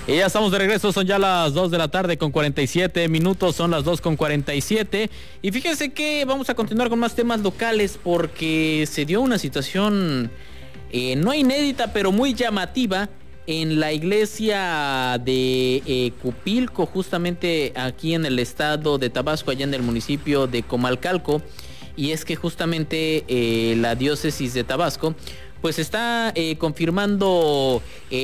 Y ya estamos de regreso, son ya las 2 de la tarde con 47 minutos, son las 2 con 47. Y fíjense que vamos a continuar con más temas locales porque se dio una situación no inédita, pero muy llamativa en la iglesia de Cupilco, justamente aquí en el estado de Tabasco, allá en el municipio de Comalcalco. Y es que justamente la diócesis de Tabasco pues está confirmando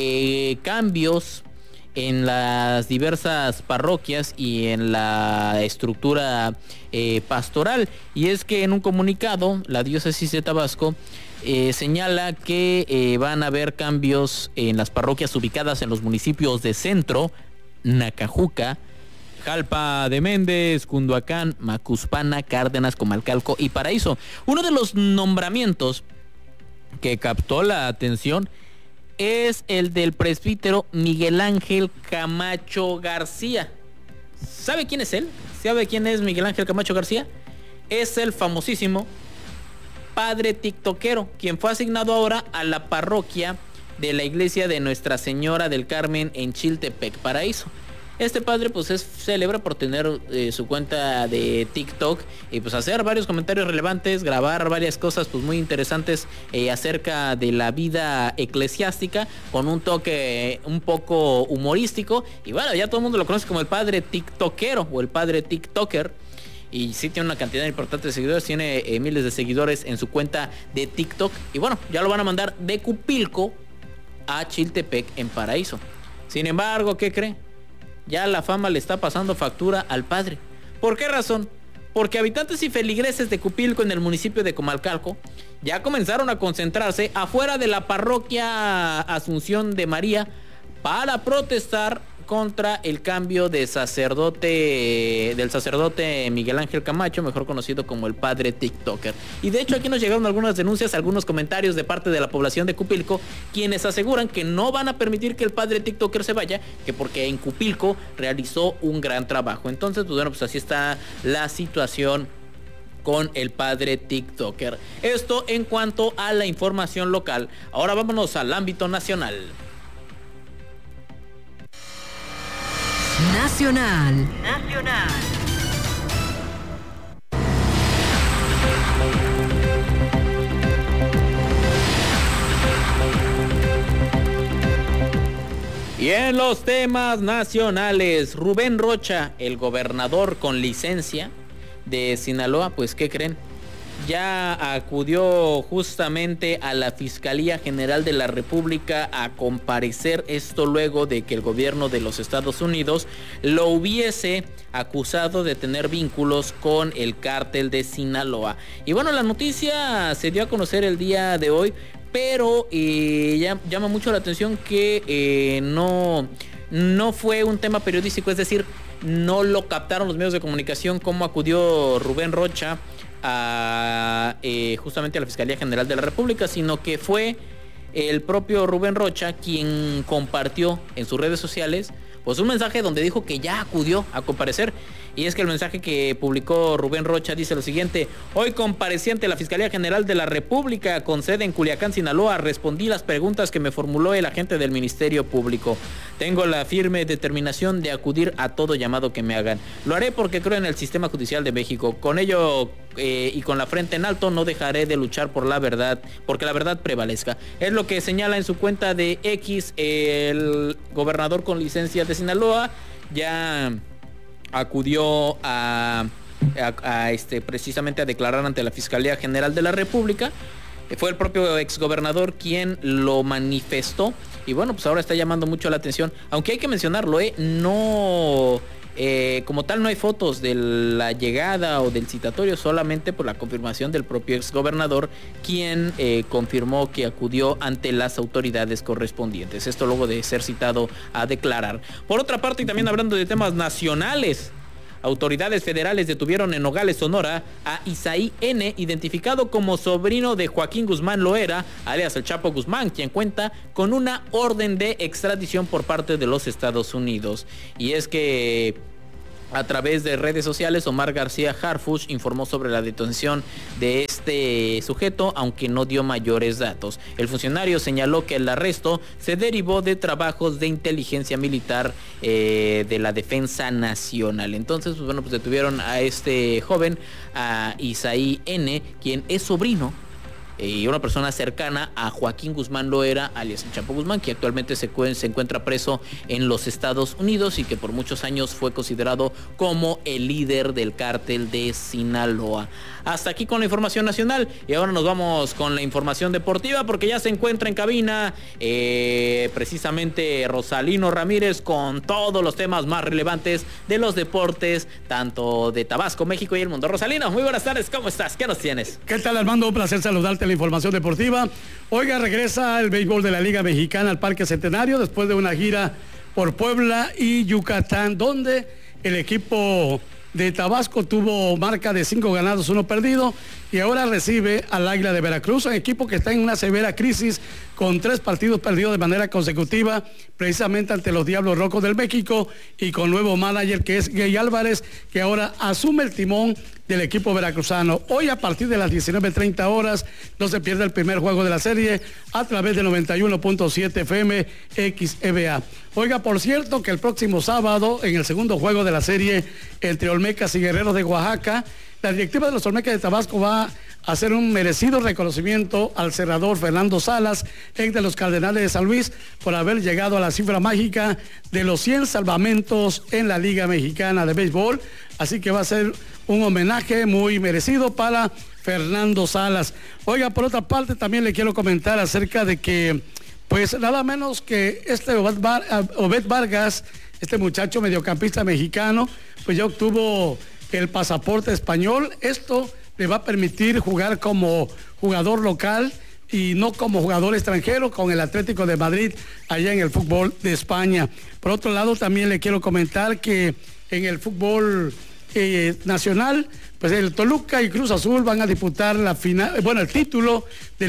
cambios en las diversas parroquias y en la estructura pastoral. Y es que en un comunicado la diócesis de Tabasco señala que van a haber cambios en las parroquias ubicadas en los municipios de Centro, Nacajuca, Jalpa de Méndez, Cunduacán, Macuspana, Cárdenas, Comalcalco y Paraíso. Uno de los nombramientos que captó la atención es el del presbítero Miguel Ángel Camacho García. ¿Sabe quién es él? ¿Sabe quién es Miguel Ángel Camacho García? Es el famosísimo padre tiktokero, quien fue asignado ahora a la parroquia de la iglesia de Nuestra Señora del Carmen en Chiltepec, Paraíso. Este padre pues es célebre por tener su cuenta de TikTok y pues hacer varios comentarios relevantes, grabar varias cosas pues muy interesantes acerca de la vida eclesiástica con un toque un poco humorístico. Y bueno, ya todo el mundo lo conoce como el padre tiktokero o el padre tiktoker. Y sí tiene una cantidad importante de seguidores, tiene miles de seguidores en su cuenta de TikTok. Y bueno, ya lo van a mandar de Cupilco a Chiltepec en Paraíso. Sin embargo, ¿qué cree? Ya la fama le está pasando factura al padre. ¿Por qué razón? Porque habitantes y feligreses de Cupilco en el municipio de Comalcalco ya comenzaron a concentrarse afuera de la parroquia Asunción de María para protestar contra el cambio de sacerdote, del sacerdote Miguel Ángel Camacho, mejor conocido como el padre tiktoker. Y de hecho aquí nos llegaron algunas denuncias, algunos comentarios de parte de la población de Cupilco, quienes aseguran que no van a permitir que el padre tiktoker se vaya, que porque en Cupilco realizó un gran trabajo. Entonces, pues bueno, pues así está la situación con el padre tiktoker. Esto en cuanto a la información local. Ahora vámonos al ámbito nacional. Nacional. Y en los temas nacionales, Rubén Rocha, el gobernador con licencia de Sinaloa, pues ¿qué creen? Ya acudió justamente a la Fiscalía General de la República a comparecer, esto luego de que el gobierno de los Estados Unidos lo hubiese acusado de tener vínculos con el cártel de Sinaloa. Y bueno, la noticia se dio a conocer el día de hoy, pero llama mucho la atención que no fue un tema periodístico, es decir, no lo captaron los medios de comunicación cómo acudió Rubén Rocha justamente a la Fiscalía General de la República, sino que fue el propio Rubén Rocha quien compartió en sus redes sociales pues un mensaje donde dijo que ya acudió a comparecer. Y es que el mensaje que publicó Rubén Rocha dice lo siguiente: hoy comparecí ante la Fiscalía General de la República con sede en Culiacán, Sinaloa. Respondí las preguntas que me formuló el agente del Ministerio Público. Tengo la firme determinación de acudir a todo llamado que me hagan. Lo haré porque creo en el sistema judicial de México. Con ello y con la frente en alto no dejaré de luchar por la verdad, porque la verdad prevalezca. Es lo que señala en su cuenta de X el gobernador con licencia de Sinaloa. Ya acudió precisamente a declarar ante la Fiscalía General de la República. Fue el propio exgobernador quien lo manifestó. Y bueno, pues ahora está llamando mucho la atención. Aunque hay que mencionarlo, no como tal no hay fotos de la llegada o del citatorio, solamente por la confirmación del propio exgobernador, quien confirmó que acudió ante las autoridades correspondientes. Esto luego de ser citado a declarar. Por otra parte, y también hablando de temas nacionales, autoridades federales detuvieron en Nogales, Sonora, a Isaí N., identificado como sobrino de Joaquín Guzmán Loera, alias el Chapo Guzmán, quien cuenta con una orden de extradición por parte de los Estados Unidos. Y es que A través de redes sociales, Omar García Harfuch informó sobre la detención de este sujeto, aunque no dio mayores datos. El funcionario señaló que el arresto se derivó de trabajos de inteligencia militar de la Defensa Nacional. Entonces, pues detuvieron a este joven, a Isaí N., quien es sobrino y una persona cercana a Joaquín Guzmán Loera, alias el Chapo Guzmán, que actualmente se encuentra preso en los Estados Unidos y que por muchos años fue considerado como el líder del cártel de Sinaloa. Hasta aquí con la información nacional, y ahora nos vamos con la información deportiva, porque ya se encuentra en cabina precisamente Rosalino Ramírez con todos los temas más relevantes de los deportes, tanto de Tabasco, México y el mundo. Rosalino, muy buenas tardes, ¿cómo estás? ¿Qué nos tienes? ¿Qué tal, Armando? Un placer saludarte en la información deportiva. Oiga, regresa el béisbol de la Liga Mexicana al Parque Centenario después de una gira por Puebla y Yucatán, donde el equipo de Tabasco tuvo marca de 5 ganados, 1 perdido, y ahora recibe al Águila de Veracruz, un equipo que está en una severa crisis con 3 partidos perdidos de manera consecutiva, precisamente ante los Diablos Rojos del México, y con nuevo manager que es Gay Álvarez, que ahora asume el timón del equipo veracruzano. Hoy a partir de las 19:30 horas no se pierde el primer juego de la serie a través de 91.7 FM XEBA. Oiga, por cierto, que el próximo sábado, en el segundo juego de la serie entre Olmecas y Guerreros de Oaxaca, la directiva de los Olmecas de Tabasco va a hacer un merecido reconocimiento al cerrador Fernando Salas, ex de los Cardenales de San Luis, por haber llegado a la cifra mágica de los 100 salvamentos en la Liga Mexicana de Béisbol. Así que va a ser un homenaje muy merecido para Fernando Salas. Oiga, por otra parte, también le quiero comentar acerca de que, pues nada menos que este Obed Vargas, este muchacho mediocampista mexicano, pues ya obtuvo el pasaporte español. Esto le va a permitir jugar como jugador local y no como jugador extranjero con el Atlético de Madrid allá en el fútbol de España. Por otro lado, también le quiero comentar que en el fútbol nacional, pues el Toluca y Cruz Azul van a disputar la final, bueno, el título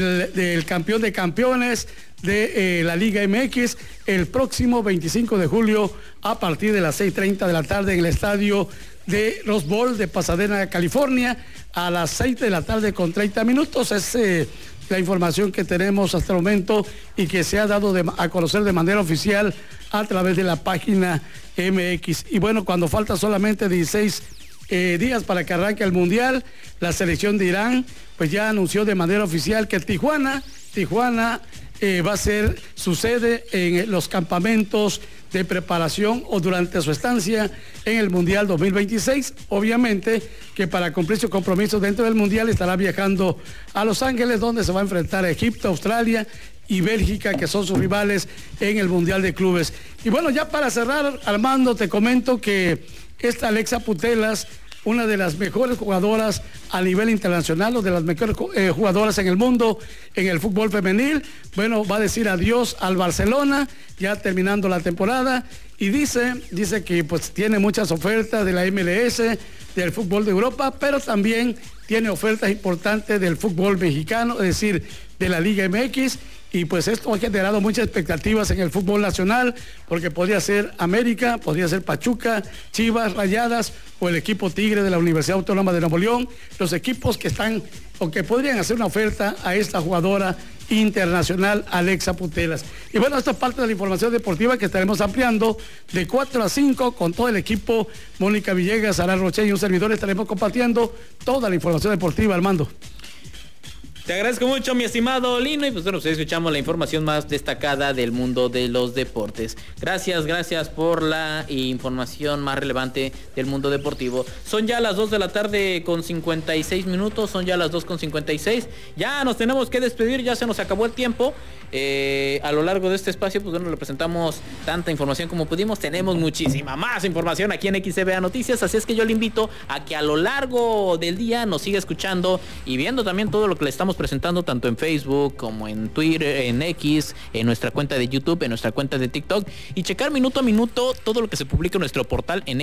del campeón de campeones de la Liga MX el próximo 25 de julio a partir de las 6:30 de la tarde en el estadio de Rose Bowl de Pasadena, California, a las 6 de la tarde con 30 minutos. Es la información que tenemos hasta el momento y que se ha dado a conocer de manera oficial a través de la página MX. Y bueno, cuando falta solamente 16 días para que arranque el Mundial, la selección de Irán pues ya anunció de manera oficial que Tijuana va a ser su sede en los campamentos de preparación o durante su estancia en el Mundial 2026. Obviamente que para cumplir su compromiso dentro del Mundial estará viajando a Los Ángeles, donde se va a enfrentar a Egipto, Australia y Bélgica, que son sus rivales en el Mundial de Clubes. Y bueno, ya para cerrar, Armando, te comento que esta Alexa Putellas, una de las mejores jugadoras a nivel internacional, o de las mejores jugadoras en el mundo en el fútbol femenil, bueno, va a decir adiós al Barcelona, ya terminando la temporada, y dice que pues tiene muchas ofertas de la MLS, del fútbol de Europa, pero también tiene ofertas importantes del fútbol mexicano, es decir, de la Liga MX, y pues esto ha generado muchas expectativas en el fútbol nacional, porque podría ser América, podría ser Pachuca, Chivas, Rayadas o el equipo Tigre de la Universidad Autónoma de Nuevo León, los equipos que están o que podrían hacer una oferta a esta jugadora internacional Alexa Putellas. Y bueno, esta es parte de la información deportiva que estaremos ampliando de 4 a 5 con todo el equipo. Mónica Villegas, Sara Roche y un servidor estaremos compartiendo toda la información deportiva, Armando. Te agradezco mucho, mi estimado Lino, y pues bueno, pues escuchamos la información más destacada del mundo de los deportes. Gracias por la información más relevante del mundo deportivo. Son ya las 2 de la tarde con 56 minutos, son ya las 2 con 56. Ya nos tenemos que despedir, ya se nos acabó el tiempo. A lo largo de este espacio, pues bueno, le presentamos tanta información como pudimos. Tenemos muchísima más información aquí en XCBA Noticias, así es que yo le invito a que a lo largo del día nos siga escuchando y viendo también todo lo que le estamos presentando tanto en Facebook como en Twitter, en X, en nuestra cuenta de YouTube, en nuestra cuenta de TikTok, y checar minuto a minuto todo lo que se publica en nuestro portal en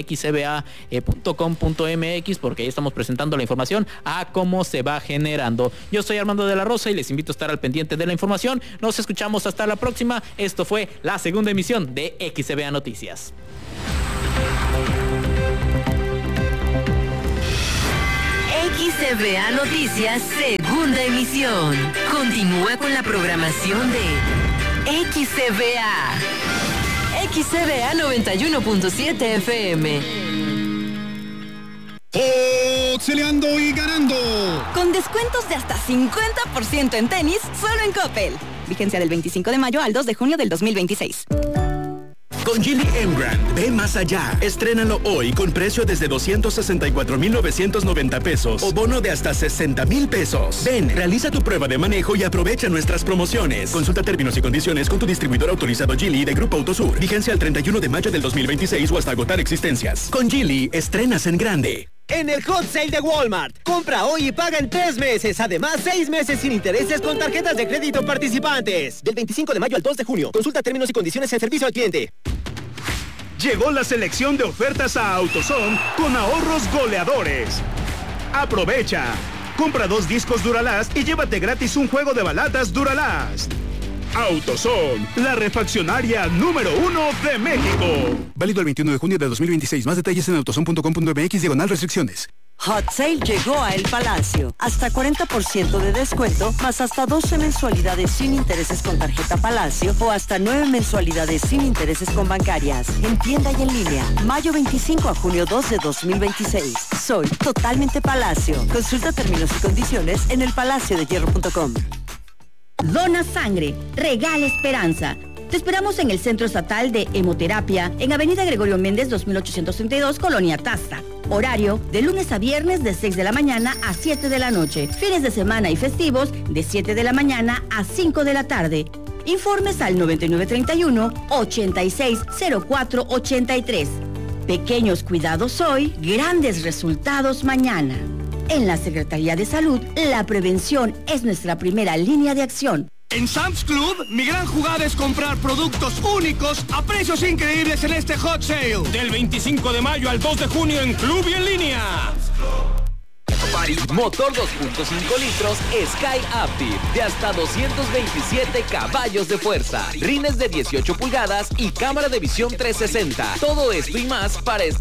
xcba.com.mx, porque ahí estamos presentando la información a cómo se va generando. Yo soy Armando de la Rosa y les invito a estar al pendiente de la información. Nos escuchamos hasta la próxima. Esto fue la segunda emisión de XCBA Noticias. XCBA Noticias, segunda emisión. Continúa con la programación de XCBA. XCBA 91.7 FM. Oxeleando y ganando. Con descuentos de hasta 50% en tenis, solo en Coppel. Vigencia del 25 de mayo al 2 de junio del 2026. Con Geely Emgrand, ve más allá. Estrénalo hoy con precio desde 264,990 pesos o bono de hasta 60,000 pesos. Ven, realiza tu prueba de manejo y aprovecha nuestras promociones. Consulta términos y condiciones con tu distribuidor autorizado Geely de Grupo Autosur. Vigencia el 31 de mayo del 2026 o hasta agotar existencias. Con Geely, estrenas en grande. En el Hot Sale de Walmart, compra hoy y paga en 3 meses. Además, 6 meses sin intereses con tarjetas de crédito participantes. Del 25 de mayo al 2 de junio. Consulta términos y condiciones en servicio al cliente. Llegó la selección de ofertas a AutoZone con ahorros goleadores. Aprovecha. Compra 2 discos Duralast y llévate gratis un juego de baladas Duralast. AutoZone, la refaccionaria número 1 de México. Válido el 21 de junio de 2026. Más detalles en autozone.com.mx/restricciones. Hot Sale llegó a El Palacio. Hasta 40% de descuento, más hasta 12 mensualidades sin intereses con tarjeta Palacio o hasta 9 mensualidades sin intereses con bancarias. En tienda y en línea. Mayo 25 a junio 2 de 2026. Soy totalmente Palacio. Consulta términos y condiciones en elpalaciodehierro.com. Dona sangre, regala esperanza. Te esperamos en el Centro Estatal de Hemoterapia, en Avenida Gregorio Méndez, 2832, Colonia Tasta. Horario de lunes a viernes de 6 de la mañana a 7 de la noche. Fines de semana y festivos de 7 de la mañana a 5 de la tarde. Informes al 9931-860483. Pequeños cuidados hoy, grandes resultados mañana. En la Secretaría de Salud, la prevención es nuestra primera línea de acción. En Sam's Club, mi gran jugada es comprar productos únicos a precios increíbles en este Hot Sale. Del 25 de mayo al 2 de junio en Club y en línea. Motor 2.5 litros Sky Active de hasta 227 caballos de fuerza, rines de 18 pulgadas y cámara de visión 360. Todo esto y más para